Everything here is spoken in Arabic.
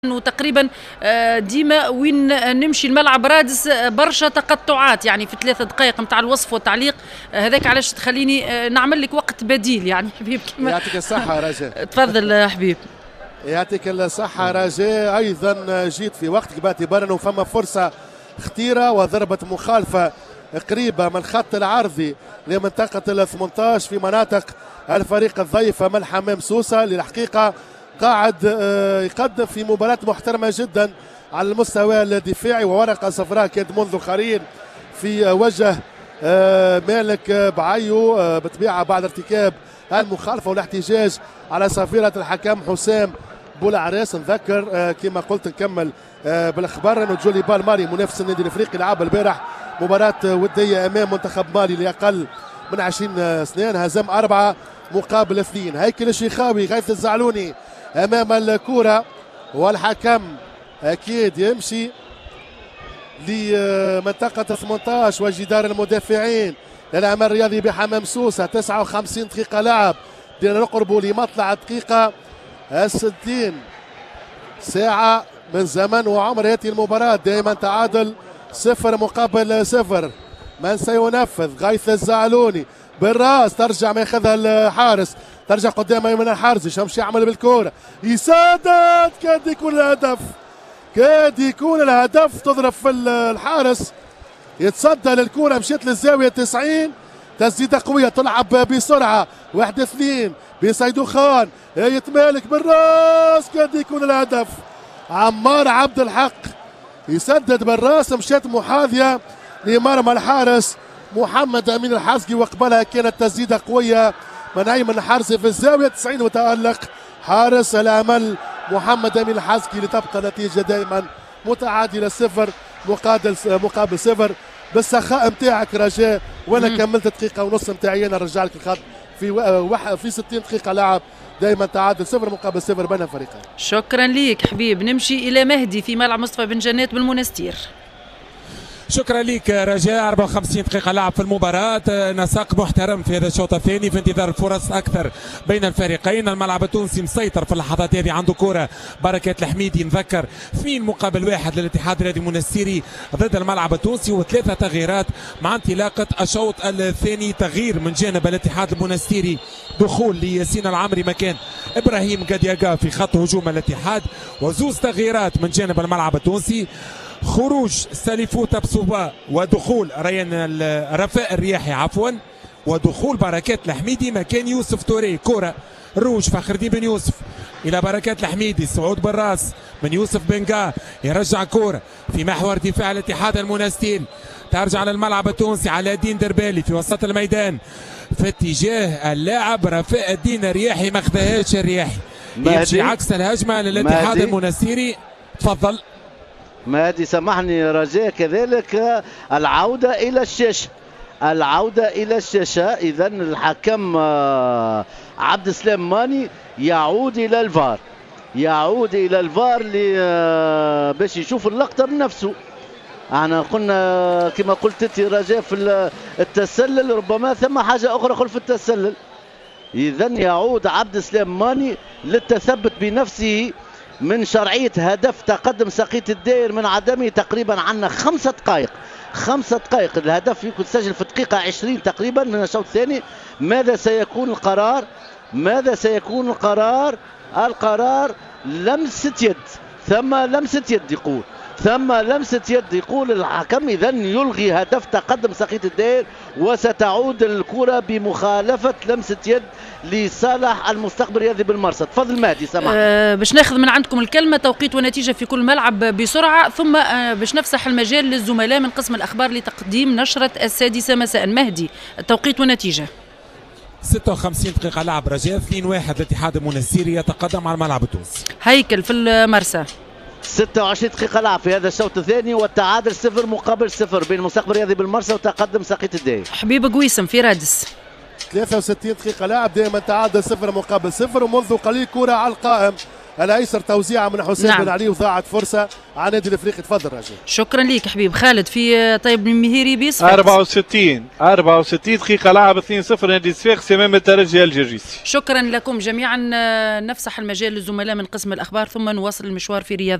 انه تقريبا ديما وين نمشي الملعب رادس برشا تقطعات يعني في 3 دقائق نتاع الوصف والتعليق. هذاك علاش تخليني نعمل لك وقت بديل يعني حبيب. يعطيك الصحة رجاء. تفضل حبيب. يعطيك الصحة رجاء. أيضا جيت في وقتك باعتبار أنه فما فرصة خطيرة وضربة مخالفة قريبة من الخط العرضي لمنطقة ال 18 في مناطق الفريق الضيف من حمام سوسة. للحقيقة قاعد يقدم في مباراة محترمة جدا على المستوى الدفاعي، وورقة صفراء كانت منذ قليل في وجه مالك بعيو بطبيعة بعد ارتكاب المخالفة والاحتجاج على صفيرة الحكم حسام بولعراس. نذكر كما قلت نكمل بالاخبار انه جولي بالماري منافس النادي الافريقي لعب البارح مباراة ودية امام منتخب مالي لاقل من 20 سنة، هزم 4-2. هيكل الشيخاوي غيث الزعلوني امام الكرة، والحكم اكيد يمشي لمنطقة 18 وجدار المدافعين للعمل الرياضي بحمام سوسة. 59 دقيقة لعب، بدنا نقربوا لمطلع الدقيقة 60 ساعة من زمن وعمر هذه المباراة. دائما تعادل 0-0. من سينفذ؟ غيث الزعلوني بالراس، ترجع ما ياخذها الحارس، ترجع قدام من الحارس، يمشي يعمل بالكرة، يسدد، كاد يكون الهدف، كاد يكون الهدف. تضرب في الحارس، يتصدى للكرة، مشيت للزاوية 90. تسديدة قوية تلعب بسرعة، 1-2 بسيدو خان، يتمالك بالراس، كاد يكون الهدف. عمار عبد الحق يسدد بالراس، مشيت محاذية لمرمى الحارس محمد امين الحزقي، وقبلها كانت تسديدة قوية من ايمن الحارسي في الزاوية 90، وتألق حارس الامل محمد امين الحزقي لتبقى نتيجة دائما متعادلة 0 مقابل 0. بالسخاء نتاعك رجاء، وانا كملت دقيقة ونص نتاعي انا نرجع لك الخط في 60 دقيقة لعب، دائما تعادل 0-0 بين الفريقين. شكرا ليك حبيب. نمشي الى مهدي في ملعب مصطفى بن جنات بالمنستير. شكرا لك رجاء. 54 دقيقة لعب في المباراة، نسق محترم في هذا الشوط الثاني في انتظار الفرص أكثر بين الفريقين. الملعب التونسي مسيطر في اللحظات هذه، عنده كرة بركات الحميدي، نذكر 2-1 للاتحاد الرياضي المنستيري ضد الملعب التونسي، و3 تغييرات مع انطلاقة الشوط الثاني. تغيير من جانب الاتحاد المنستيري، دخول لياسين العمري مكان إبراهيم قدياقا في خط هجوم الاتحاد، وزوز تغييرات من جانب الملعب التونسي، خروج ساليفو تبسوبا ودخول رفاء الرياحي عفوا، ودخول بركات الحميدي مكان يوسف توري. كرة روج فخر الدين بن يوسف الى بركات الحميدي، صعود بالراس من يوسف بنقا، يرجع كرة في محور دفاع الاتحاد المنستيري، ترجع للملعب التونسي. علاء الدين دربالي في وسط الميدان في اتجاه اللاعب رفاء الدين الرياحي، ما خذاهاش الرياحي، يمشي عكس الهجمة للاتحاد المنستيري. تفضل مهدي. سامحني رجاء، كذلك العودة إلى الشاشة، العودة إلى الشاشة. إذا الحكم عبد السلام ماني يعود إلى الفار، يعود إلى الفار باش يشوف اللقطة بنفسه. احنا قلنا كما قلت انت رجاء في التسلل، ربما ثم حاجة أخرى خلف التسلل. إذا يعود عبد السلام ماني للتثبت بنفسه من شرعية هدف تقدم سقيط الدائر من عدمه. تقريبا عندنا 5 دقائق، 5 دقائق. الهدف يكون سجل في الدقيقة 20 تقريبا من الشوط الثاني. ماذا سيكون القرار؟ ماذا سيكون القرار؟ القرار لمسة يد، ثم لمسة يد يقول، ثم لمسة يد يقول الحكم. إذا يلغي هدف تقدم سقيط الدائر، وستعود الكرة بمخالفة لمسة يد لصالح المستقبل الرياضي بالمرصد. تفضل مهدي سامح. باش ناخذ من عندكم الكلمة، توقيت ونتيجة في كل ملعب بسرعة، ثم باش نفسح المجال للزملاء من قسم الأخبار لتقديم نشرة 6 مساء. مهدي، التوقيت ونتيجة. 56 دقيقة لعب رجاء، 2-1 الاتحاد المنستيري يتقدم على الملعب التونسي. هيكل في المرسى. 26 دقيقة لعب في هذا الشوط الثاني، والتعادل 0-0 بين المستقبل الرياضي بالمرسى وتقدم سقيط الدائر. حبيب قويسم في رادس. 63 دقيقة لعب، دائما تعادل 0-0. ومنذ قليل كرة على القائم الايسر توزيعه من حسين نعم. بن علي وضاعت فرصه على النادي الافريقي. تفضل رجاء. شكرا ليك حبيب خالد. في طيب المهيري بيصفاقس 64 دقيقة لعب 2-0 نادي صفاقس أمام الترجي الجرجيسي. شكرا لكم جميعا. نفسح المجال للزملاء من قسم الأخبار ثم نواصل المشوار في رياض.